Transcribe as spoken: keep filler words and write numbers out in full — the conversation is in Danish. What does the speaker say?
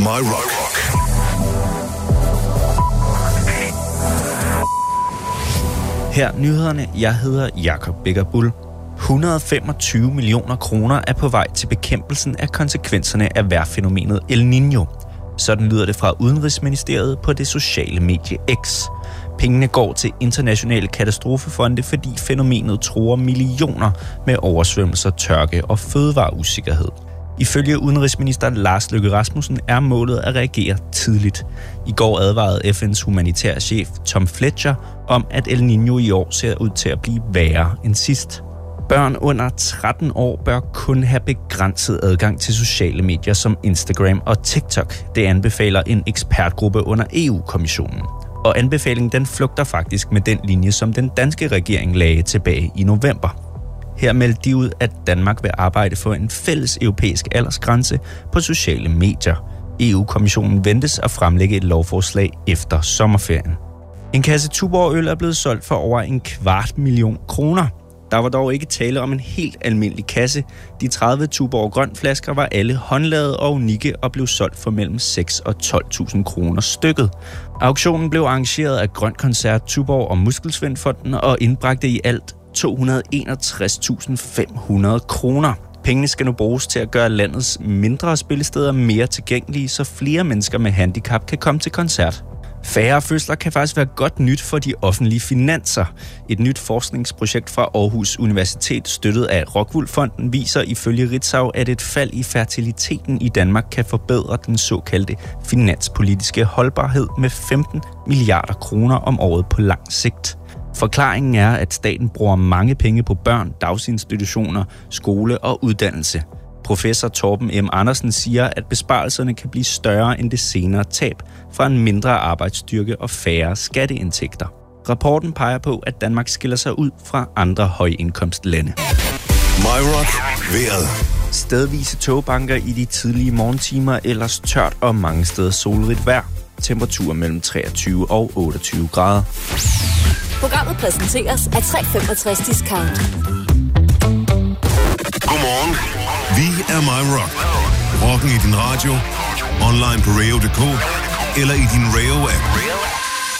My Rock. Her nyhederne. Jeg hedder Jakob Bækkerbull. et hundrede og femogtyve millioner kroner er på vej til bekæmpelsen af konsekvenserne af vejrfænomenet El Niño. Sådan lyder det fra Udenrigsministeriet på det sociale medie X. Pengene går til internationale katastrofefonde, fordi fænomenet truer millioner med oversvømmelser, tørke og fødevareusikkerhed. Ifølge udenrigsminister Lars Løkke Rasmussen er målet at reagere tidligt. I går advarede F N's humanitære chef Tom Fletcher om, at El Niño i år ser ud til at blive værre end sidst. Børn under tretten år bør kun have begrænset adgang til sociale medier som Instagram og TikTok. Det anbefaler en ekspertgruppe under E U-kommissionen. Og anbefalingen den flugter faktisk med den linje, som den danske regering lagde tilbage i november. Her meldte de ud, at Danmark vil arbejde for en fælles europæisk aldersgrænse på sociale medier. E U-kommissionen ventes at fremlægge et lovforslag efter sommerferien. En kasse Tuborg-øl er blevet solgt for over en kvart million kroner. Der var dog ikke tale om en helt almindelig kasse. De tredive Tuborg grønflasker var alle håndlavede og unikke og blev solgt for mellem seks og tolv tusind kroner stykket. Auktionen blev arrangeret af Grøn Koncert, Tuborg og Muskelsvindfonden og indbragte i alt to hundrede og enogtres tusind fem hundrede kroner. Pengene skal nu bruges til at gøre landets mindre spillesteder mere tilgængelige, så flere mennesker med handicap kan komme til koncert. Færre fødsler kan faktisk være godt nyt for de offentlige finanser. Et nyt forskningsprojekt fra Aarhus Universitet, støttet af Rockwool Fonden, viser ifølge Ritzau, at et fald i fertiliteten i Danmark kan forbedre den såkaldte finanspolitiske holdbarhed med femten milliarder kroner om året på lang sigt. Forklaringen er, at staten bruger mange penge på børn, dagsinstitutioner, skole og uddannelse. Professor Torben M. Andersen siger, at besparelserne kan blive større end det senere tab fra en mindre arbejdsstyrke og færre skatteindtægter. Rapporten peger på, at Danmark skiller sig ud fra andre højindkomstlande. My Rock. Vejret. Stedvise togbanker i de tidlige morgentimer, ellers tørt og mange steder solrigt vejr. Temperatur mellem treogtyve og otteogtyve grader. Programmet præsenteres af tre femogtres Discount. Godmorgen. Vi er My Rock. Rocken i din radio, online på radio punktum d k eller i din Radio-app.